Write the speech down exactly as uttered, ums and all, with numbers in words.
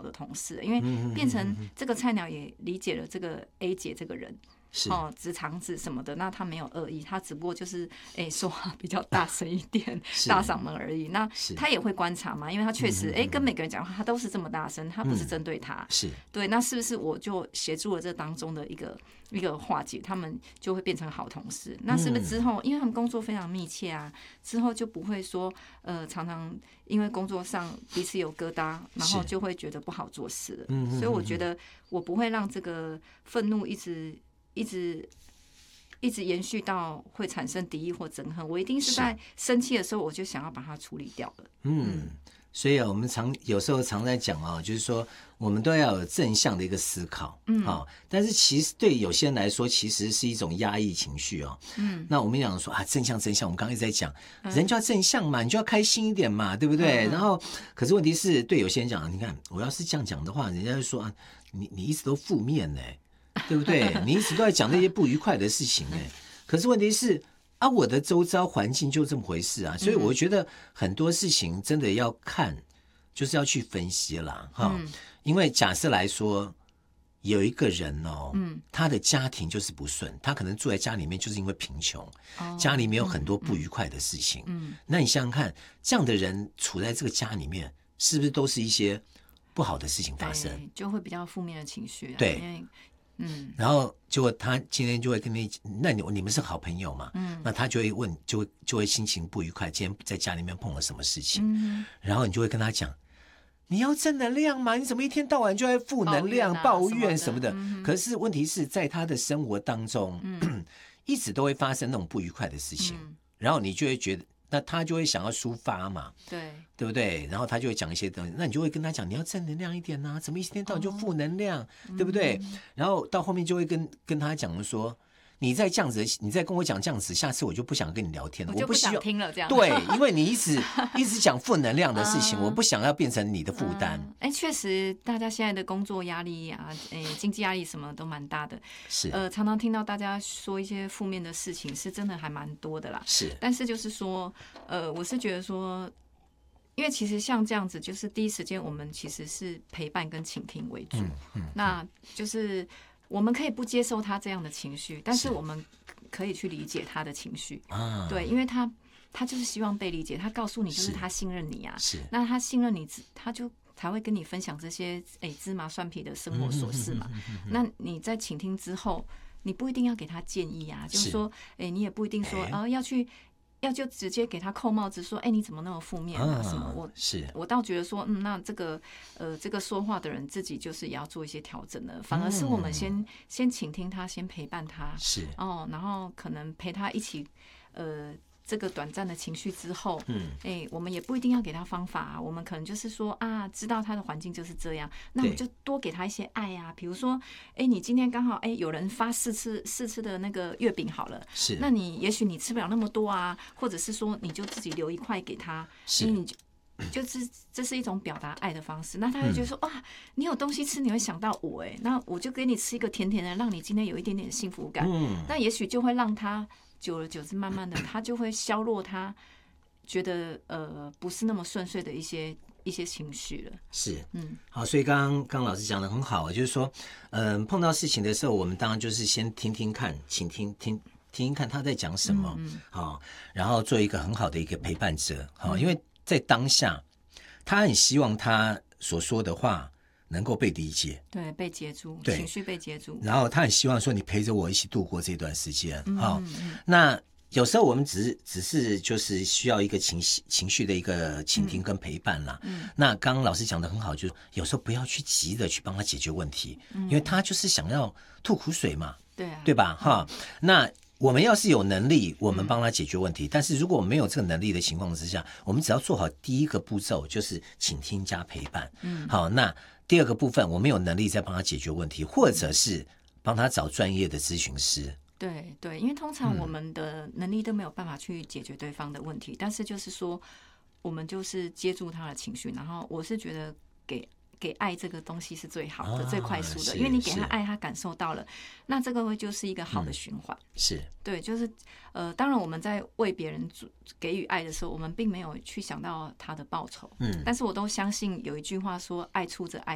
的同事，因为变成这个菜鸟也理解了这个 A 姐这个人。哦，直肠子什么的，那他没有恶意，他只不过就是哎、欸、说话比较大声一点，大嗓门而已。那他也会观察嘛，因为他确实哎、欸、跟每个人讲话他都是这么大声，他不是针对他。是对，那是不是我就协助了这当中的一个一个化解，他们就会变成好同事？那是不是之后，因为他们工作非常密切啊，之后就不会说呃常常因为工作上彼此有疙瘩，然后就会觉得不好做事了。所以我觉得我不会让这个愤怒一直。一直一直延续到会产生敌意或憎恨，我一定是在生气的时候，我就想要把它处理掉了。 嗯，所以啊，我们常有时候常在讲啊，就是说我们都要有正向的一个思考，嗯，啊，但是其实对有些人来说，其实是一种压抑情绪哦。嗯，那我们讲说啊，正向正向，我们刚刚一直在讲，人就要正向嘛，你就要开心一点嘛，对不对？嗯、然后，可是问题是对有些人讲，你看我要是这样讲的话，人家就说啊，你你一直都负面呢、欸。对不对？你一直都在讲那些不愉快的事情哎，可是问题是啊，我的周遭环境就这么回事啊，所以我觉得很多事情真的要看，就是要去分析啦哈。嗯、因为假设来说，有一个人哦，嗯，他的家庭就是不顺，他可能住在家里面就是因为贫穷，哦、家里面有很多不愉快的事情。嗯，那你想想看，这样的人处在这个家里面，是不是都是一些不好的事情发生？ 就会比较负面的情绪、啊。 对。 因为嗯， 然后结果他今天就会跟你，那你你们是好朋友嘛？嗯，那他就会问，就会就会心情不愉快，今天在家里面碰了什么事情？嗯，然后你就会跟他讲，你要正能量嘛，你怎么一天到晚就在负能量、抱怨什么的？嗯、可是问题是在他的生活当中，嗯、一直都会发生那种不愉快的事情，嗯、然后你就会觉得。那他就会想要抒发嘛， 对对不对？然后他就会讲一些东西，那你就会跟他讲，你要正能量一点啊，怎么一天到晚就负能量，哦、对不对？嗯、然后到后面就会跟跟他讲说，你再这样子，你再跟我讲这样子，下次我就不想跟你聊天了， 我就不想听了这样。 对，因为你一直一直讲负能量的事情，嗯、我不想要变成你的负担。 哎、嗯，确实，大家现在的工作压力啊，哎，经济压力什么都蛮大的。 是， 呃，常常听到大家说一些负面的事情，是真的还蛮多的啦。 是， 但是就是说，呃，我是觉得说。因为其实像这样子，就是第一时间我们其实是陪伴跟倾听为主，嗯嗯、那就是我们可以不接受他这样的情绪，但是我们可以去理解他的情绪，啊、对，因为他他就是希望被理解，他告诉你就是他信任你啊，是，那他信任你，他就才会跟你分享这些哎芝麻蒜皮的生活琐事嘛，嗯、那你在倾听之后，你不一定要给他建议啊，就是说，哎，你也不一定说啊、呃、要去。要就直接给他扣帽子说，哎、欸，你怎么那么负面啊？什么？我是我倒觉得说，嗯，那这个呃，这个说话的人自己就是也要做一些调整的。反而是我们先、嗯、先倾听他，先陪伴他， 是哦，然后可能陪他一起，呃。这个短暂的情绪之后，嗯，哎、欸，我们也不一定要给他方法啊，我们可能就是说啊，知道他的环境就是这样，那我们就多给他一些爱啊，比如说，哎、欸，你今天刚好哎、欸、有人发四次四次的那个月饼好了， 是， 那你也许你吃不了那么多啊，或者是说你就自己留一块给他，是，你就就是这是一种表达爱的方式，那他会觉得说、嗯、哇，你有东西吃，你会想到我哎，那我就给你吃一个甜甜的，让你今天有一点点幸福感，嗯，那也许就会让他。久而久之，慢慢的，他就会削弱他觉得呃不是那么顺遂的一些一些情绪了。 是，嗯，好，所以刚刚刚老师讲的很好，就是说，嗯、呃，碰到事情的时候，我们当然就是先听听看，请听听听听看他在讲什么，嗯，好、哦，然后做一个很好的一个陪伴者，好、哦，因为在当下，他很希望他所说的话。能够被理解， 对，被接住，情绪被接住， 然后他很希望说你陪着我一起度过这段时间，好、嗯嗯，那有时候我们只是只是就是需要一个情绪情绪的一个倾听跟陪伴啦。嗯，那刚刚老师讲的很好，就是有时候不要去急着去帮他解决问题，嗯、因为他就是想要吐苦水嘛， 对啊， 对吧？哈、嗯，那。我们要是有能力，我们帮他解决问题。嗯、但是如果我们没有这个能力的情况之下，我们只要做好第一个步骤，就是倾听加陪伴。嗯，好，那第二个部分，我们有能力再帮他解决问题，或者是帮他找专业的咨询师。 对对，因为通常我们的能力都没有办法去解决对方的问题，嗯、但是就是说，我们就是接住他的情绪，然后我是觉得给。给爱这个东西是最好的、啊、最快速的，因为你给他爱，他感受到了，那这个会就是一个好的循环、嗯。 是， 对，就是呃，当然我们在为别人给予爱的时候，我们并没有去想到他的报酬，嗯，但是我都相信有一句话说，爱出者爱